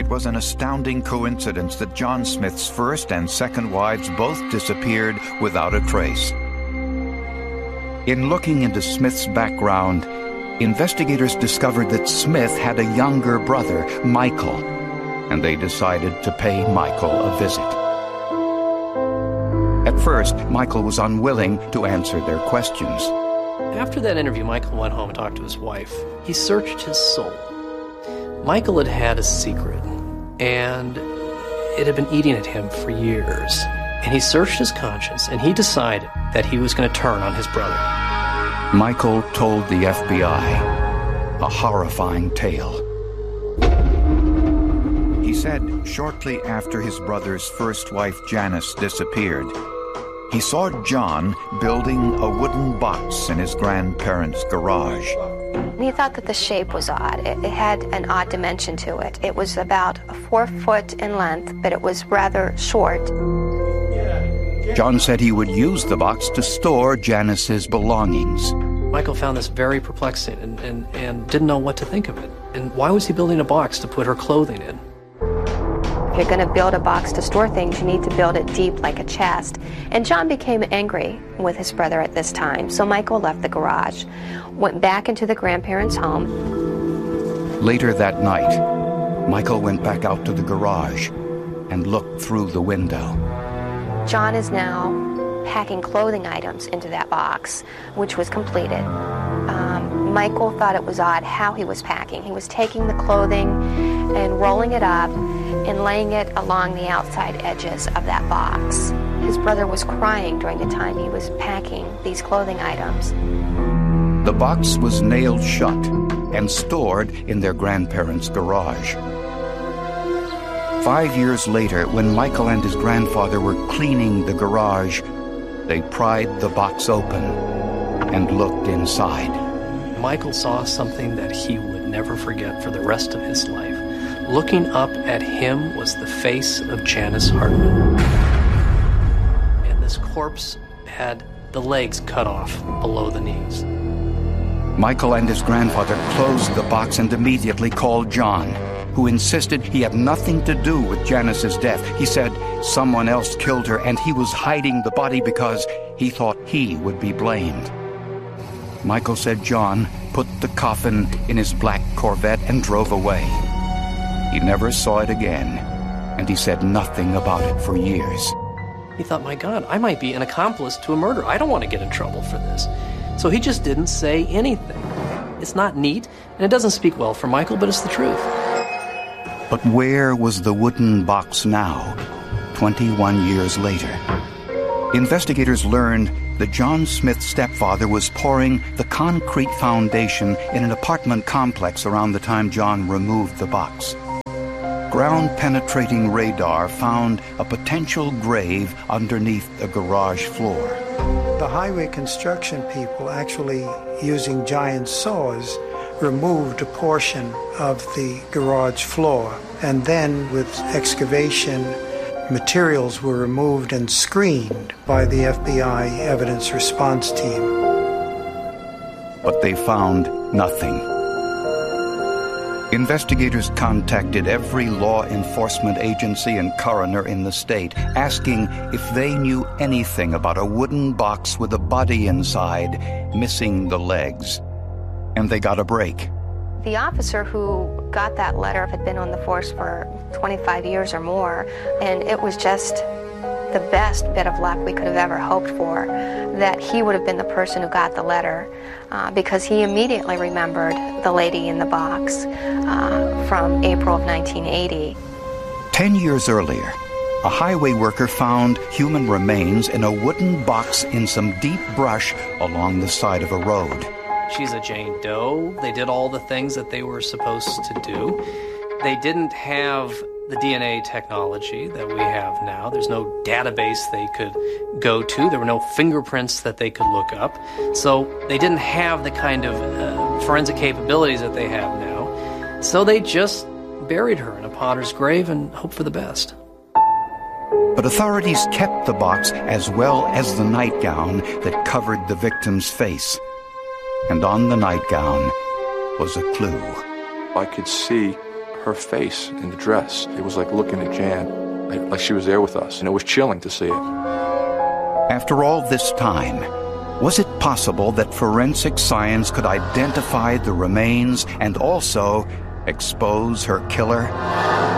It was an astounding coincidence that John Smith's first and second wives both disappeared without a trace. In looking into Smith's background, investigators discovered that Smith had a younger brother, Michael, and they decided to pay Michael a visit. At first, Michael was unwilling to answer their questions. After that interview, Michael went home and talked to his wife. He searched his soul. Michael had had a secret, and it had been eating at him for years. And he searched his conscience, and he decided that he was going to turn on his brother. Michael told the FBI a horrifying tale. He said shortly after his brother's first wife, Janice, disappeared, he saw John building a wooden box in his grandparents' garage. He thought that the shape was odd. It had an odd dimension to it. It was about 4 foot in length, but it was rather short. John said he would use the box to store Janice's belongings. Michael found this very perplexing and didn't know what to think of it. And why was he building a box to put her clothing in? If you're going to build a box to store things, you need to build it deep like a chest. And John became angry with his brother at this time, so Michael left the garage, went back into the grandparents' home. Later that night, Michael went back out to the garage and looked through the window. John is now packing clothing items into that box, which was completed. Michael thought it was odd how he was packing. He was taking the clothing and rolling it up and laying it along the outside edges of that box. His brother was crying during the time he was packing these clothing items. The box was nailed shut and stored in their grandparents' garage. 5 years later, when Michael and his grandfather were cleaning the garage, they pried the box open and looked inside. Michael saw something that he would never forget for the rest of his life. Looking up at him was the face of Janice Hartman. And this corpse had the legs cut off below the knees. Michael and his grandfather closed the box and immediately called John, who insisted he had nothing to do with Janice's death. He said someone else killed her and he was hiding the body because he thought he would be blamed. Michael said John put the coffin in his black Corvette and drove away. He never saw it again, and he said nothing about it for years. He thought, my God, I might be an accomplice to a murder. I don't want to get in trouble for this. So he just didn't say anything. It's not neat, and it doesn't speak well for Michael, but it's the truth. But where was the wooden box now, 21 years later? Investigators learned that John Smith's stepfather was pouring the concrete foundation in an apartment complex around the time John removed the box. Ground-penetrating radar found a potential grave underneath the garage floor. The highway construction people, actually using giant saws, removed a portion of the garage floor, and then with excavation, materials were removed and screened by the FBI evidence response team. But they found nothing. Investigators contacted every law enforcement agency and coroner in the state, asking if they knew anything about a wooden box with a body inside, missing the legs. And they got a break. The officer who got that letter had been on the force for 25 years or more, and it was just the best bit of luck we could have ever hoped for, that he would have been the person who got the letter, because he immediately remembered the lady in the box from April of 1980. 10 years earlier, a highway worker found human remains in a wooden box in some deep brush along the side of a road. She's a Jane Doe. They did all the things that they were supposed to do. They didn't have the DNA technology that we have now. There's no database they could go to. There were no fingerprints that they could look up. So they didn't have the kind of forensic capabilities that they have now. So they just buried her in a potter's grave and hoped for the best. But authorities kept the box as well as the nightgown that covered the victim's face. And on the nightgown was a clue. I could see her face in the dress. It was like looking at Jan, like she was there with us, and it was chilling to see it. After all this time, was it possible that forensic science could identify the remains and also expose her killer?